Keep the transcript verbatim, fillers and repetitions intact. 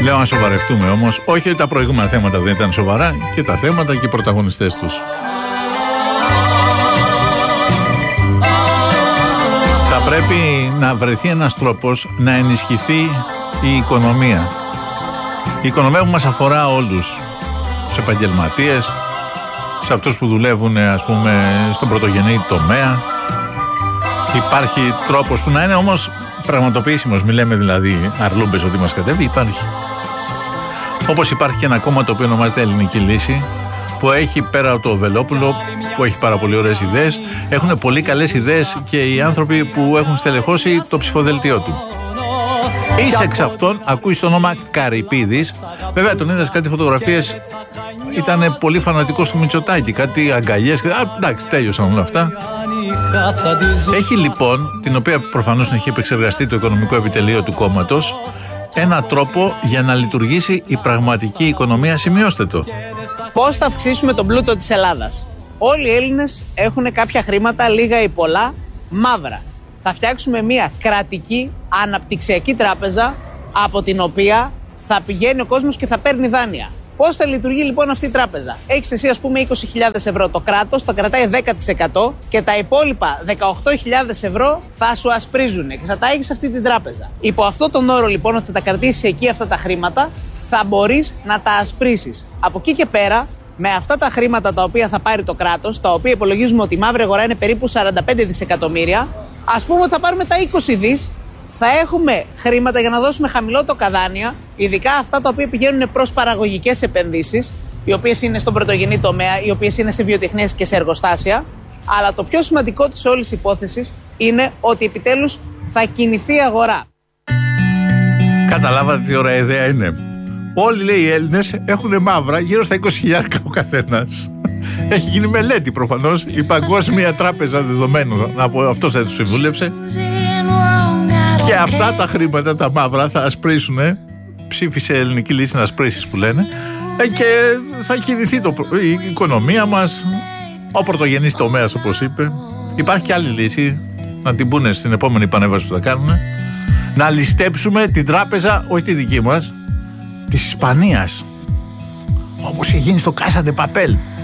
Λέω να σοβαρευτούμε όμως. Όχι ότι τα προηγούμενα θέματα δεν ήταν σοβαρά, και τα θέματα και οι πρωταγωνιστές τους. Θα πρέπει να βρεθεί ένας τρόπος να ενισχυθεί η οικονομία. Η οικονομία που μας αφορά όλους. Τους επαγγελματίες, σε αυτούς που δουλεύουν, ας πούμε, στον πρωτογενή τομέα. Υπάρχει τρόπος που να είναι όμως πραγματοποιήσιμος. Μη λέμε δηλαδή αρλούμπες ότι μας κατέβει. Υπάρχει. Όπως υπάρχει και ένα κόμμα το οποίο ονομάζεται Ελληνική Λύση, που έχει, πέρα από το Βελόπουλο, που έχει πάρα πολύ ωραίες ιδέες, έχουν πολύ καλές ιδέες και οι άνθρωποι που έχουν στελεχώσει το ψηφοδελτίο του. Είσαι εξ αυτών, ακούεις το όνομα Καρυπίδης. Βέβαια τον είδες κάτι φωτογραφίες, ήταν πολύ φανατικός του Μητσοτάκη, κάτι αγκαλιές. Α, εντάξει, τέλειωσαν όλα αυτά. Έχει λοιπόν, την οποία προφανώς έχει επεξεργαστεί το οικονομικό επιτελείο του κόμματος, ένα τρόπο για να λειτουργήσει η πραγματική οικονομία. Σημειώστε το. Πώς θα αυξήσουμε τον πλούτο της Ελλάδας? Όλοι οι Έλληνες έχουν κάποια χρήματα, λίγα ή πολλά, μαύρα. Θα φτιάξουμε μια κρατική αναπτυξιακή τράπεζα, από την οποία θα πηγαίνει ο κόσμος και θα παίρνει δάνεια. Πώς θα λειτουργεί λοιπόν αυτή η τράπεζα? Έχεις εσύ, ας πούμε, είκοσι χιλιάδες ευρώ. Το κράτος τα κρατάει δέκα τοις εκατό και τα υπόλοιπα δεκαοκτώ χιλιάδες ευρώ θα σου ασπρίζουν και θα τα έχεις σε αυτή την τράπεζα. Υπό αυτό τον όρο λοιπόν, ότι θα τα κρατήσεις εκεί αυτά τα χρήματα, θα μπορείς να τα ασπρίσεις. Από εκεί και πέρα, με αυτά τα χρήματα τα οποία θα πάρει το κράτος, τα οποία υπολογίζουμε ότι η μαύρη αγορά είναι περίπου σαράντα πέντε δισεκατομμύρια, ας πούμε ότι θα πάρουμε τα είκοσι δις, θα έχουμε χρήματα για να δώσουμε χαμηλότοκα δάνεια, ειδικά αυτά τα οποία πηγαίνουν προς παραγωγικές επενδύσεις, οι οποίες είναι στον πρωτογενή τομέα, οι οποίες είναι σε βιοτεχνίες και σε εργοστάσια. Αλλά το πιο σημαντικό της όλης υπόθεσης είναι ότι επιτέλους θα κινηθεί η αγορά. Καταλάβατε τι ωραία ιδέα είναι? Όλοι, λέει, οι Έλληνες έχουν μαύρα γύρω στα είκοσι χιλιάδες ο καθένας. Έχει γίνει μελέτη προφανώς. Η Παγκόσμια Τράπεζα Δεδομένων, από αυτός δεν τους συμβούλευσε. Και αυτά τα χρήματα, τα μαύρα, θα ασπρίσουν. Ψήφισε Ελληνική Λύση να ασπρίσεις, που λένε. Και θα κινηθεί το, η οικονομία μας, ο πρωτογενής τομέας, όπως είπε. Υπάρχει και άλλη λύση, να την πούνε στην επόμενη πανέβαση που θα κάνουν. Να ληστέψουμε την τράπεζα, όχι τη δική μας, της Ισπανίας, όπως είχε γίνει στο Casa de Papel.